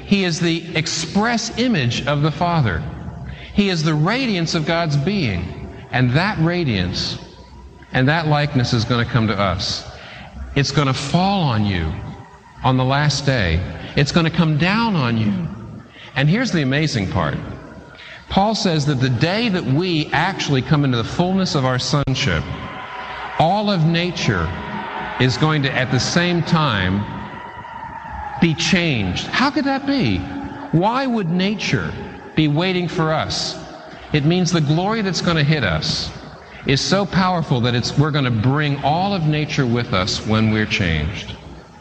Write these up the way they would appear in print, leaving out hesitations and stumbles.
He is the express image of the Father. He is the radiance of God's being. And that radiance and that likeness is going to come to us. It's going to fall on you on the last day. It's going to come down on you. And here's the amazing part. Paul says that the day that we actually come into the fullness of our sonship, all of nature is going to, at the same time, be changed. How could that be? Why would nature be waiting for us? It means the glory that's going to hit us is so powerful that we're going to bring all of nature with us when we're changed.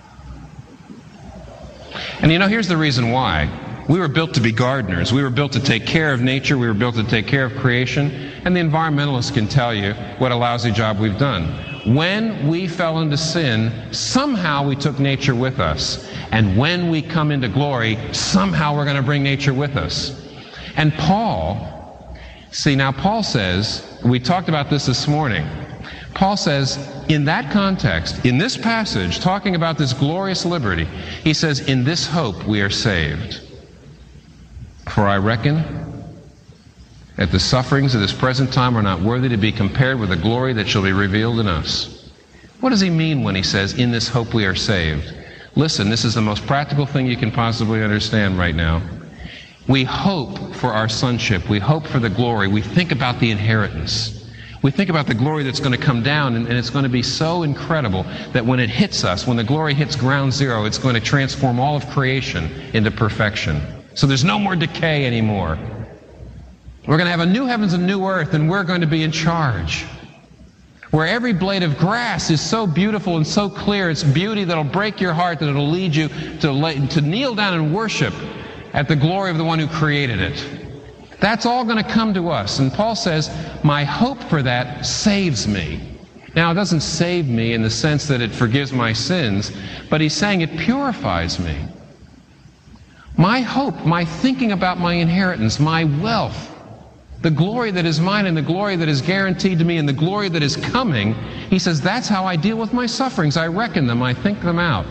And here's the reason why. We were built to be gardeners. We were built to take care of nature. We were built to take care of creation. And the environmentalists can tell you what a lousy job we've done. When we fell into sin, somehow we took nature with us. And when we come into glory, somehow we're going to bring nature with us. And Paul says, we talked about this morning. Paul says, in that context, in this passage, talking about this glorious liberty, he says, in this hope we are saved. For I reckon that the sufferings of this present time are not worthy to be compared with the glory that shall be revealed in us. What does he mean when he says, in this hope we are saved? Listen, this is the most practical thing you can possibly understand right now. We hope for our sonship. We hope for the glory. We think about the inheritance. We think about the glory that's going to come down, and it's going to be so incredible that when it hits us, when the glory hits ground zero, it's going to transform all of creation into perfection. So there's no more decay anymore. We're going to have a new heavens and new earth, and we're going to be in charge. Where every blade of grass is so beautiful and so clear, it's beauty that'll break your heart, that it'll lead you to kneel down and worship at the glory of the one who created it. That's all going to come to us. And Paul says, my hope for that saves me. Now, it doesn't save me in the sense that it forgives my sins, but he's saying it purifies me. My hope, my thinking about my inheritance, my wealth, the glory that is mine and the glory that is guaranteed to me and the glory that is coming, he says, that's how I deal with my sufferings. I reckon them, I think them out.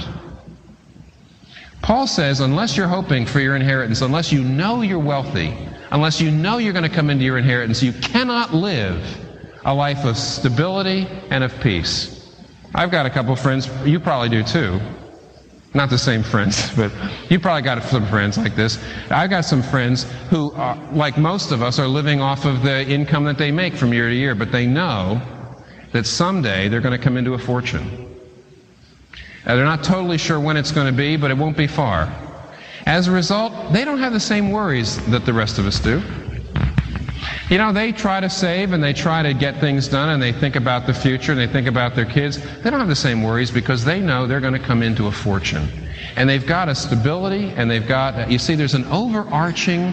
Paul says, unless you're hoping for your inheritance, unless you know you're wealthy, unless you know you're going to come into your inheritance, you cannot live a life of stability and of peace. I've got a couple of friends, you probably do too. Not the same friends, but you probably got some friends like this. I've got some friends who, like most of us, are living off of the income that they make from year to year, but they know that someday they're going to come into a fortune. They're not totally sure when it's going to be, but it won't be far. As a result, they don't have the same worries that the rest of us do. They try to save and they try to get things done and they think about the future and they think about their kids. They don't have the same worries because they know they're going to come into a fortune. And they've got a stability and they've got, you see, there's an overarching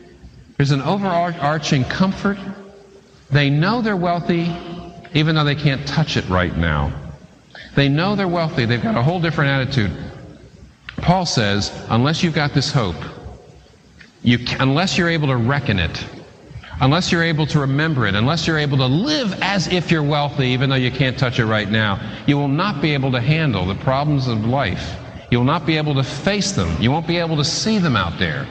comfort. They know they're wealthy even though they can't touch it right now. They know they're wealthy. They've got a whole different attitude. Paul says, unless you've got this hope, unless you're able to reckon it, unless you're able to remember it, unless you're able to live as if you're wealthy, even though you can't touch it right now, you will not be able to handle the problems of life. You will not be able to face them. You won't be able to see them out there.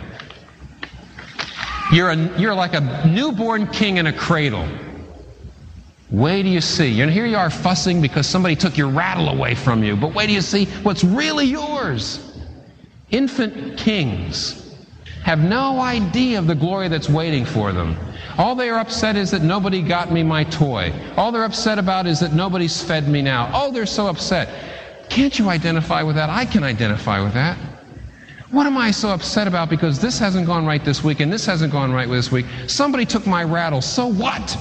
You're like a newborn king in a cradle. Wait till you see. And here you are fussing because somebody took your rattle away from you. But wait till you see what's really yours. Infant kings have no idea of the glory that's waiting for them. All they are upset is that nobody got me my toy. All they're upset about is that nobody's fed me now. Oh, they're so upset. Can't you identify with that? I can identify with that. What am I so upset about because this hasn't gone right this week and this hasn't gone right this week? Somebody took my rattle. So what?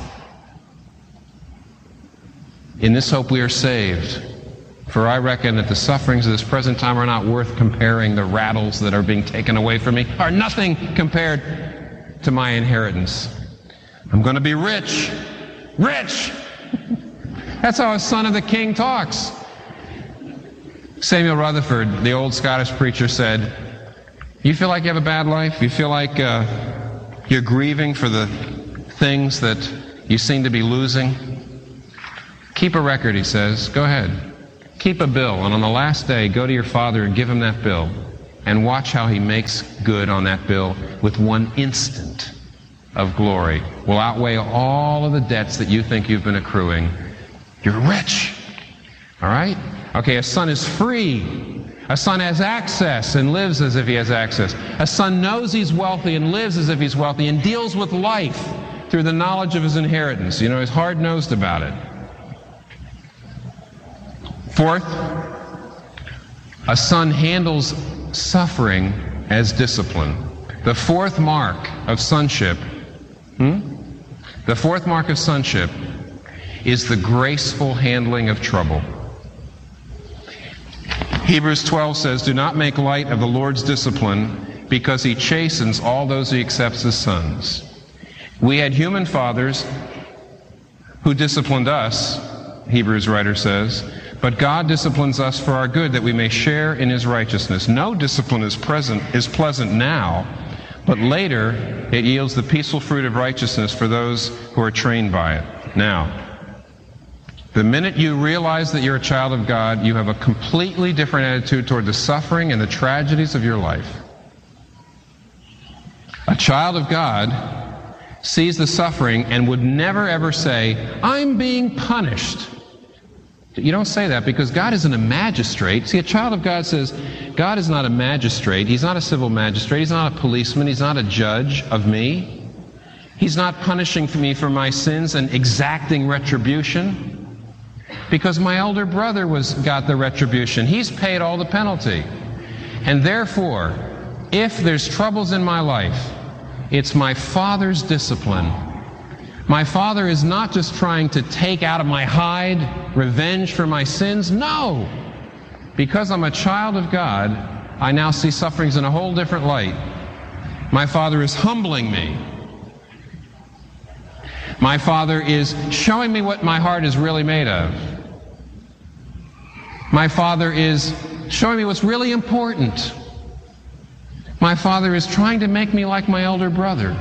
In this hope we are saved. For I reckon that the sufferings of this present time are not worth comparing. The rattles that are being taken away from me are nothing compared to my inheritance. I'm going to be rich. Rich! That's how a son of the king talks. Samuel Rutherford, the old Scottish preacher, said, you feel like you have a bad life? You feel like you're grieving for the things that you seem to be losing? Keep a record, he says. Go ahead. Keep a bill, and on the last day, go to your father and give him that bill. and watch how he makes good on that bill with one instant of glory. Will outweigh all of the debts that you think you've been accruing. You're rich. All right? Okay, a son is free. A son has access and lives as if he has access. A son knows he's wealthy and lives as if he's wealthy and deals with life through the knowledge of his inheritance. You know, he's hard-nosed about it. Fourth, a son handles suffering as discipline. The fourth mark of sonship, the fourth mark of sonship is the graceful handling of trouble. Hebrews 12 says, "Do not make light of the Lord's discipline, because he chastens all those he accepts as sons." We had human fathers who disciplined us, Hebrews writer says, but God disciplines us for our good, that we may share in his righteousness. No discipline is pleasant now, but later it yields the peaceful fruit of righteousness for those who are trained by it. Now, the minute you realize that you're a child of God, you have a completely different attitude toward the suffering and the tragedies of your life. A child of God sees the suffering and would never ever say, "I'm being punished." You don't say that, because God isn't a magistrate. See, a child of God says, God is not a magistrate. He's not a civil magistrate. He's not a policeman. He's not a judge of me. He's not punishing me for my sins and exacting retribution, because my elder brother got the retribution. He's paid all the penalty. And therefore, if there's troubles in my life, it's my Father's discipline. My Father is not just trying to take out of my hide revenge for my sins. No! Because I'm a child of God, I now see sufferings in a whole different light. My Father is humbling me. My Father is showing me what my heart is really made of. My Father is showing me what's really important. My Father is trying to make me like my elder brother.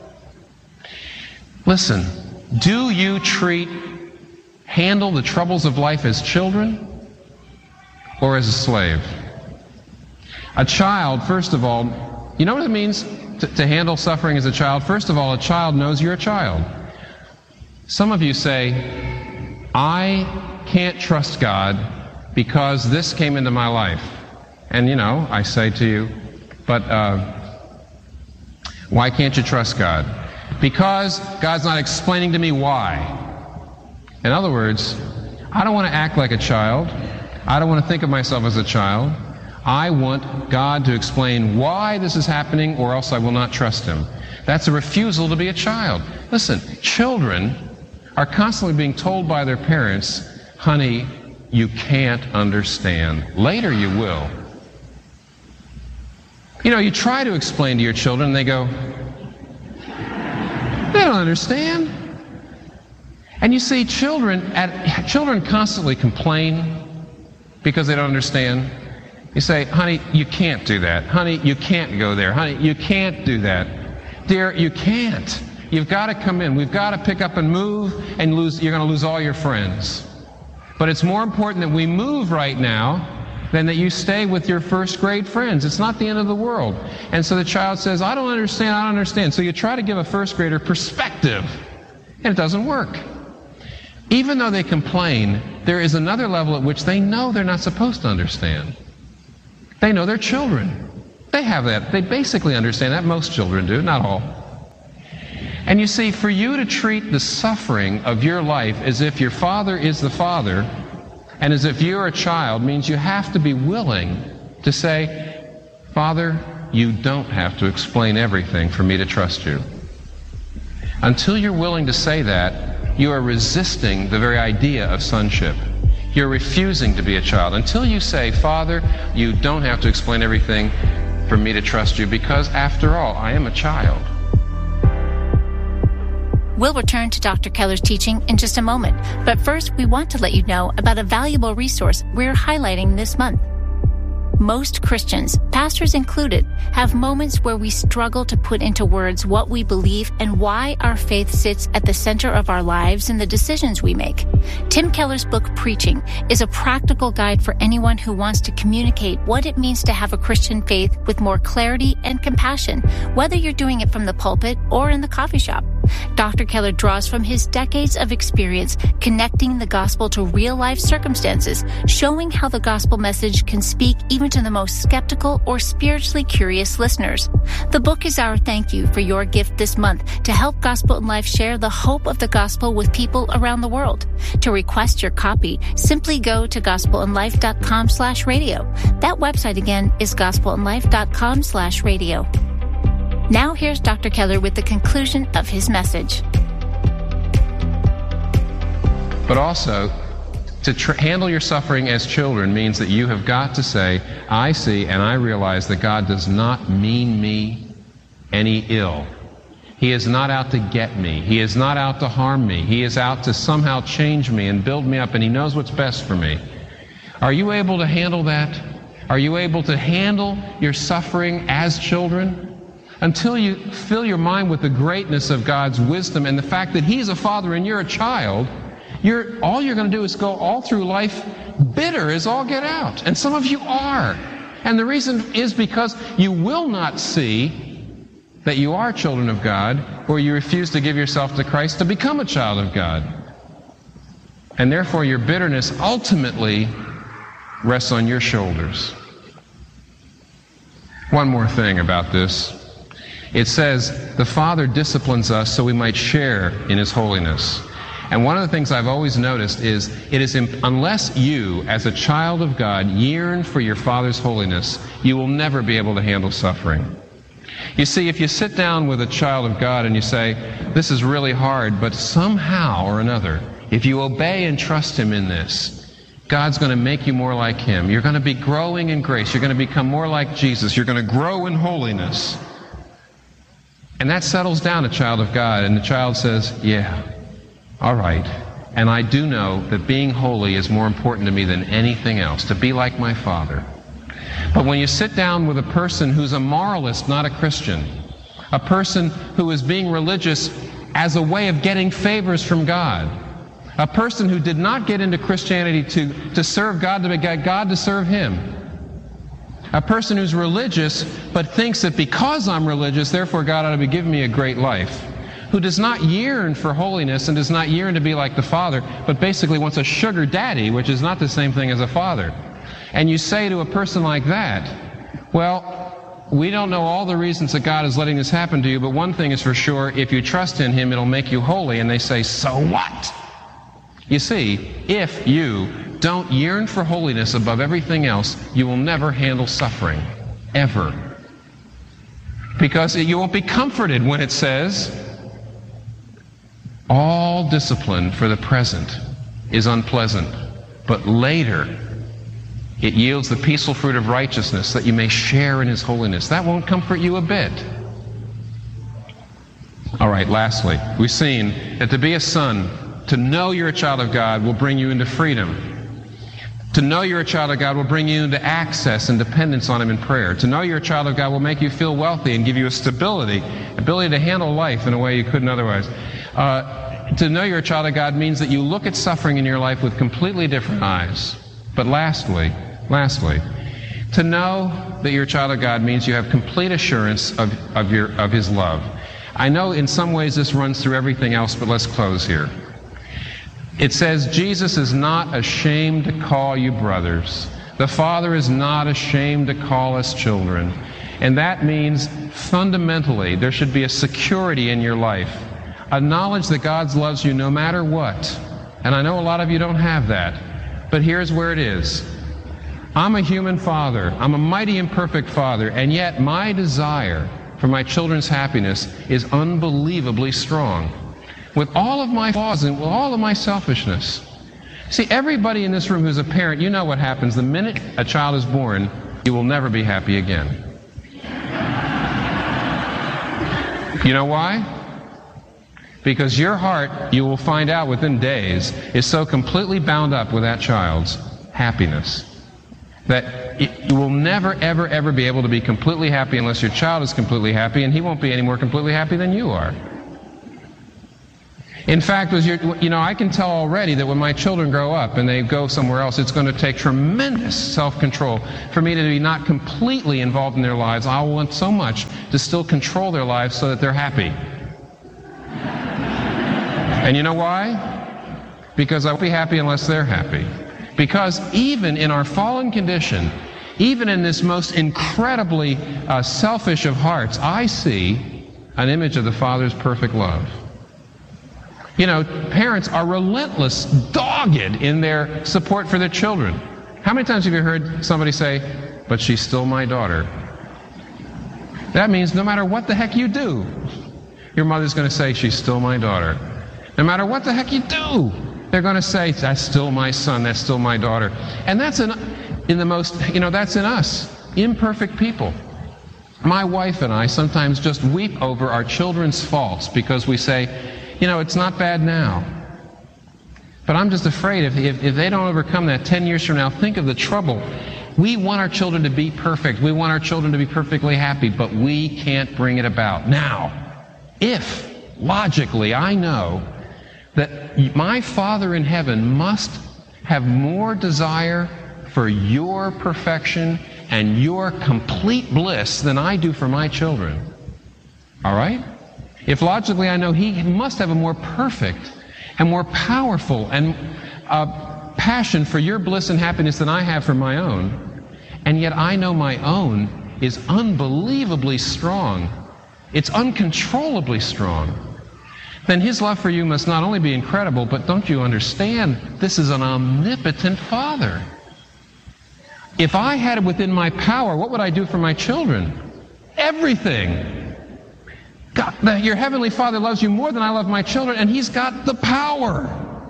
Listen, do you handle the troubles of life as children or as a slave? A child, first of all, you know what it means to handle suffering as a child? First of all, a child knows you're a child. Some of you say, "I can't trust God because this came into my life." And I say to you, but why can't you trust God? Because God's not explaining to me why. In other words, I don't want to act like a child. I don't want to think of myself as a child. I want God to explain why this is happening, or else I will not trust him. That's a refusal to be a child. Listen, children are constantly being told by their parents, "Honey, you can't understand. Later you will." You try to explain to your children, and they go, "They don't understand." And you see, children constantly complain because they don't understand. You say, "Honey, you can't do that. Honey, you can't go there. Honey, you can't do that. Dear, you can't. You've got to come in. We've got to pick up and move, and you're going to lose all your friends. But it's more important that we move right now than that you stay with your first grade friends. It's not the end of the world." And so the child says, "I don't understand. So you try to give a first grader perspective, and it doesn't work. Even though they complain, there is another level at which they know they're not supposed to understand. They know they're children. They have that. They basically understand that. Most children do, not all. And you see, for you to treat the suffering of your life as if your father is the Father, and as if you're a child, means you have to be willing to say, "Father, you don't have to explain everything for me to trust you." Until you're willing to say that, you are resisting the very idea of sonship. You're refusing to be a child. Until you say, "Father, you don't have to explain everything for me to trust you, because after all, I am a child." We'll return to Dr. Keller's teaching in just a moment, but first we want to let you know about a valuable resource we're highlighting this month. Most Christians, pastors included, have moments where we struggle to put into words what we believe and why our faith sits at the center of our lives and the decisions we make. Tim Keller's book, Preaching, is a practical guide for anyone who wants to communicate what it means to have a Christian faith with more clarity and compassion, whether you're doing it from the pulpit or in the coffee shop. Dr. Keller draws from his decades of experience connecting the gospel to real-life circumstances, showing how the gospel message can speak even to the most skeptical or spiritually curious listeners. The book is our thank you for your gift this month to help Gospel in Life share the hope of the gospel with people around the world. To request your copy, simply go to gospelinlife.com/radio. That website again is gospelinlife.com/radio. Now here's Dr. Keller with the conclusion of his message. But also, to handle your suffering as children means that you have got to say, I see and I realize that God does not mean me any ill. He is not out to get me. He is not out to harm me. He is out to somehow change me and build me up, and He knows what's best for me. Are you able to handle that? Are you able to handle your suffering as children? Until you fill your mind with the greatness of God's wisdom and the fact that He's a father and you're a child, all you're going to do is go all through life bitter as all get out. And some of you are. And the reason is because you will not see that you are children of God, or you refuse to give yourself to Christ to become a child of God. And therefore your bitterness ultimately rests on your shoulders. One more thing about this. It says, the Father disciplines us so we might share in His holiness. And one of the things I've always noticed is, unless you, as a child of God, yearn for your Father's holiness, you will never be able to handle suffering. You see, if you sit down with a child of God and you say, this is really hard, but somehow or another, if you obey and trust Him in this, God's going to make you more like Him. You're going to be growing in grace. You're going to become more like Jesus. You're going to grow in holiness. And that settles down a child of God, and the child says, yeah, all right. And I do know that being holy is more important to me than anything else, to be like my Father. But when you sit down with a person who's a moralist, not a Christian, a person who is being religious as a way of getting favors from God, a person who did not get into Christianity to serve God, to get God to serve him, a person who's religious but thinks that because I'm religious, therefore God ought to be giving me a great life, who does not yearn for holiness and does not yearn to be like the Father, but basically wants a sugar daddy, which is not the same thing as a father. And you say to a person like that, well, we don't know all the reasons that God is letting this happen to you, but one thing is for sure, if you trust in Him, it'll make you holy. And they say, so what? You see, if you don't yearn for holiness above everything else, you will never handle suffering, ever. Because you won't be comforted when it says, all discipline for the present is unpleasant, but later it yields the peaceful fruit of righteousness that you may share in His holiness. That won't comfort you a bit. All right, lastly, we've seen that to be a son, to know you're a child of God, will bring you into freedom. To know you're a child of God will bring you into access and dependence on Him in prayer. To know you're a child of God will make you feel wealthy and give you a stability, ability to handle life in a way you couldn't otherwise. To know you're a child of God means that you look at suffering in your life with completely different eyes. But lastly, to know that you're a child of God means you have complete assurance of His love. I know in some ways this runs through everything else, but let's close here. It says, Jesus is not ashamed to call you brothers. The Father is not ashamed to call us children. And that means fundamentally there should be a security in your life, a knowledge that God loves you no matter what. And I know a lot of you don't have that, but here's where it is. I'm a human father. I'm a mighty imperfect father, and yet my desire for my children's happiness is unbelievably strong. With all of my flaws and with all of my selfishness. See, everybody in this room who's a parent, you know what happens. The minute a child is born, you will never be happy again. You know why? Because your heart, you will find out within days, is so completely bound up with that child's happiness. that you will never, ever, ever be able to be completely happy unless your child is completely happy, and he won't be any more completely happy than you are. In fact, I can tell already that when my children grow up and they go somewhere else, it's going to take tremendous self-control for me to be not completely involved in their lives. I want so much to still control their lives so that they're happy. And you know why? Because I won't be happy unless they're happy. Because even in our fallen condition, even in this most incredibly selfish of hearts, I see an image of the Father's perfect love. You know, parents are relentless, dogged in their support for their children. How many times have you heard somebody say, "But she's still my daughter"? That means no matter what the heck you do, your mother's going to say, "She's still my daughter." No matter what the heck you do, they're going to say, "That's still my son, that's still my daughter." And that's that's in us, imperfect people. My wife and I sometimes just weep over our children's faults because we say, it's not bad now. But I'm just afraid if they don't overcome that 10 years from now, think of the trouble. We want our children to be perfect. We want our children to be perfectly happy, but we can't bring it about. Now, if logically I know that my Father in heaven must have more desire for your perfection and your complete bliss than I do for my children, all right? If logically I know He must have a more perfect and more powerful and passion for your bliss and happiness than I have for my own, and yet I know my own is unbelievably strong, it's uncontrollably strong, then His love for you must not only be incredible, but don't you understand, this is an omnipotent Father. If I had it within my power, what would I do for my children? Everything. God, your Heavenly Father loves you more than I love my children, and He's got the power.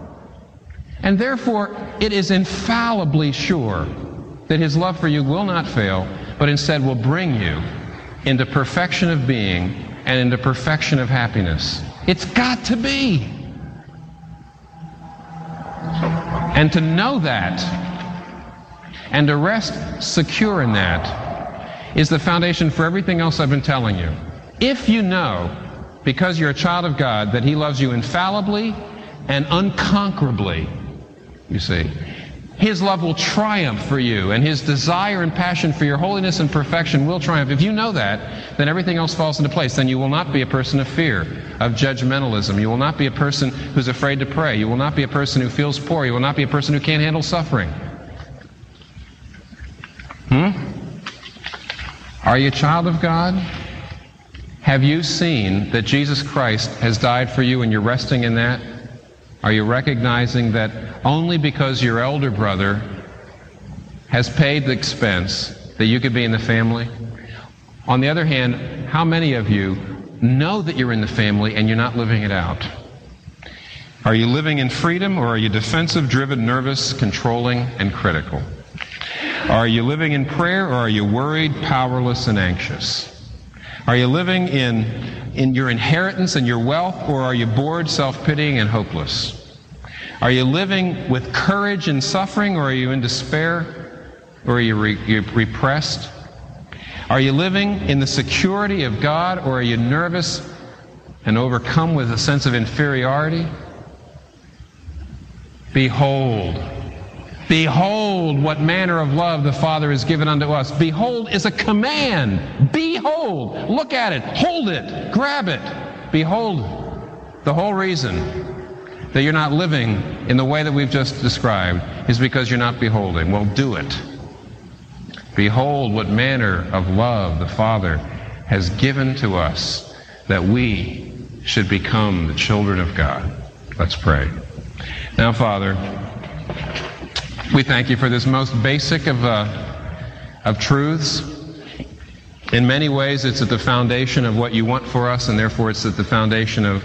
And therefore, it is infallibly sure that His love for you will not fail, but instead will bring you into perfection of being and into perfection of happiness. It's got to be. And to know that, and to rest secure in that, is the foundation for everything else I've been telling you. If you know, because you're a child of God, that He loves you infallibly and unconquerably, you see, His love will triumph for you, and His desire and passion for your holiness and perfection will triumph. If you know that, then everything else falls into place. Then you will not be a person of fear, of judgmentalism. You will not be a person who's afraid to pray. You will not be a person who feels poor. You will not be a person who can't handle suffering. Are you a child of God? Have you seen that Jesus Christ has died for you and you're resting in that? Are you recognizing that only because your elder brother has paid the expense that you could be in the family? On the other hand, how many of you know that you're in the family and you're not living it out? Are you living in freedom, or are you defensive, driven, nervous, controlling, and critical? Are you living in prayer, or are you worried, powerless, and anxious? Are you living in your inheritance and your wealth, or are you bored, self-pitying, and hopeless? Are you living with courage in suffering, or are you in despair, or are you repressed? Are you living in the security of God, or are you nervous and overcome with a sense of inferiority? Behold. Behold what manner of love the Father has given unto us. Behold is a command. Behold. Look at it. Hold it. Grab it. Behold. The whole reason that you're not living in the way that we've just described is because you're not beholding. Well, do it. Behold what manner of love the Father has given to us, that we should become the children of God. Let's pray. Now, Father, we thank you for this most basic of truths. In many ways, it's at the foundation of what you want for us, and therefore it's at the foundation of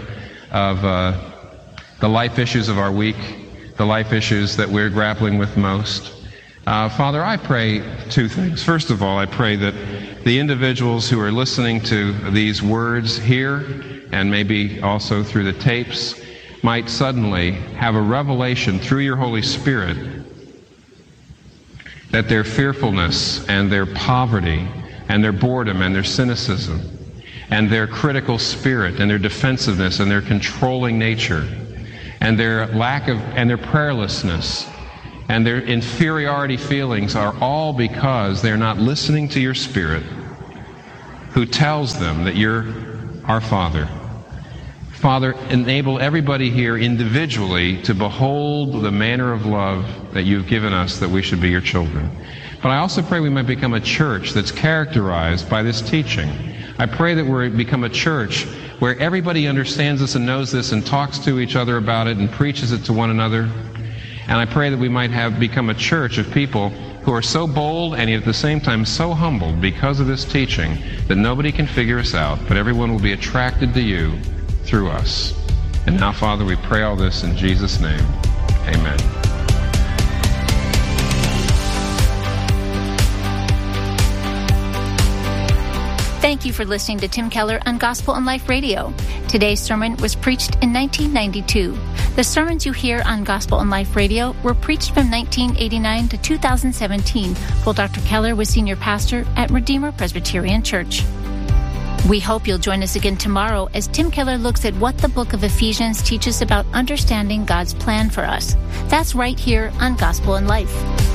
the life issues of our week, the life issues that we're grappling with most. Father, I pray two things. First of all, I pray that the individuals who are listening to these words here, and maybe also through the tapes, might suddenly have a revelation through your Holy Spirit that their fearfulness and their poverty and their boredom and their cynicism and their critical spirit and their defensiveness and their controlling nature and their lack of, and their prayerlessness and their inferiority feelings are all because they're not listening to your Spirit, who tells them that you're our Father. Father, enable everybody here individually to behold the manner of love that you've given us, that we should be your children. But I also pray we might become a church that's characterized by this teaching. I pray that we become a church where everybody understands this and knows this and talks to each other about it and preaches it to one another. And I pray that we might become a church of people who are so bold and yet at the same time so humbled because of this teaching that nobody can figure us out, but everyone will be attracted to you through us. And now, Father, we pray all this in Jesus' name. Amen. Thank you for listening to Tim Keller on Gospel and Life Radio. Today's sermon was preached in 1992. The sermons you hear on Gospel and Life Radio were preached from 1989 to 2017 while Dr. Keller was senior pastor at Redeemer Presbyterian Church. We hope you'll join us again tomorrow as Tim Keller looks at what the book of Ephesians teaches about understanding God's plan for us. That's right here on Gospel and Life.